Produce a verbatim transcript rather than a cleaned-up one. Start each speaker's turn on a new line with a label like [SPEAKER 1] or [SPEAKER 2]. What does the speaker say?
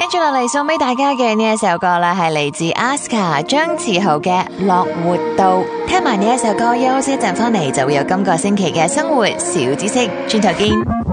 [SPEAKER 1] 住落嚟送俾大家嘅呢一首歌啦，係嚟自 Aska 張馳豪嘅《樂活道》。聽埋呢一首歌，休息一陣翻嚟就會有今個星期嘅生活小知識，轉頭見。